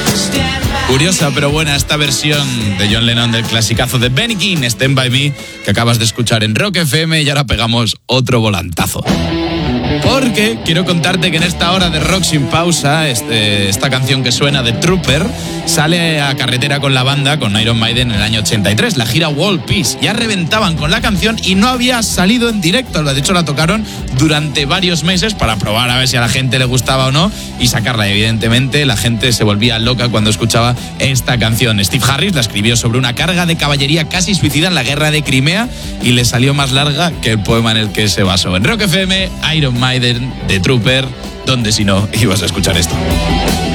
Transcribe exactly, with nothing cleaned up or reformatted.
Curiosa pero buena esta versión de John Lennon del clasicazo de Benny King, Stand By Me, que acabas de escuchar en Rock F M, y ahora pegamos otro volantazo. Porque quiero contarte que en esta hora de Rock Sin Pausa, este, esta canción que suena de Trooper, sale a carretera con la banda, con Iron Maiden en el año ochenta y tres, la gira World Peace. Ya reventaban con la canción y no había salido en directo. De hecho, la tocaron durante varios meses para probar a ver si a la gente le gustaba o no y sacarla. Evidentemente, la gente se volvía loca cuando escuchaba esta canción. Steve Harris la escribió sobre una carga de caballería casi suicida en la guerra de Crimea y le salió más larga que el poema en el que se basó. En Rock F M, Iron Maiden de Trooper, donde si no ibas a escuchar esto.